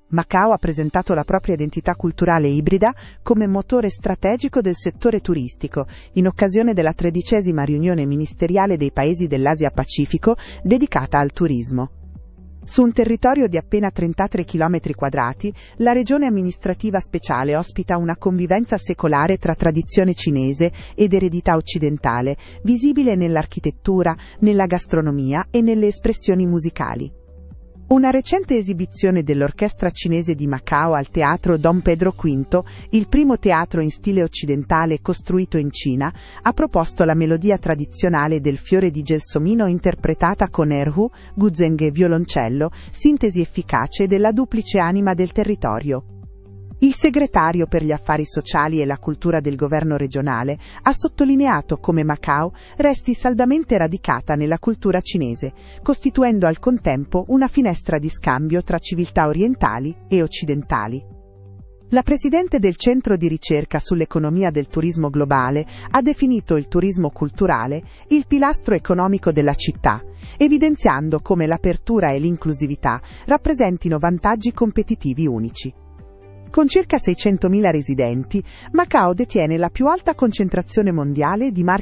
Macao ha presentato la propria identità culturale ibrida come motore strategico del settore turistico, in occasione della 13ª riunione ministeriale dei paesi dell'Asia Pacifico dedicata al turismo. Su un territorio di appena 33 km², la regione amministrativa speciale ospita una convivenza secolare tra tradizione cinese ed eredità occidentale, visibile nell'architettura, nella gastronomia e nelle espressioni musicali. Una recente esibizione dell'orchestra cinese di Macao al teatro Dom Pedro V, il primo teatro in stile occidentale costruito in Cina, ha proposto la melodia tradizionale del fiore di gelsomino interpretata con erhu, guzheng violoncello, sintesi efficace della duplice anima del territorio. Il segretario per gli affari sociali e la cultura del governo regionale ha sottolineato come Macao resti saldamente radicata nella cultura cinese, costituendo al contempo una finestra di scambio tra civiltà orientali e occidentali. La presidente del Centro di ricerca sull'economia del turismo globale ha definito il turismo culturale il pilastro economico della città, evidenziando come l'apertura e l'inclusività rappresentino vantaggi competitivi unici. Con circa 600.000 residenti, Macao detiene la più alta concentrazione mondiale di marchi